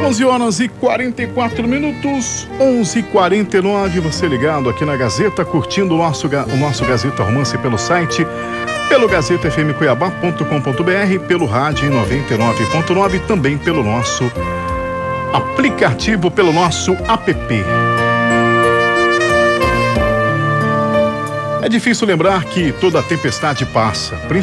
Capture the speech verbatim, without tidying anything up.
onze horas e quarenta e quatro minutos, onze e quarenta e nove, você ligado aqui na Gazeta, curtindo o nosso, o nosso Gazeta Romance pelo site, pelo gazeta f m cuiabá ponto com ponto b r, pelo rádio em noventa e nove ponto nove, também pelo nosso aplicativo, pelo nosso app. É difícil lembrar que toda tempestade passa,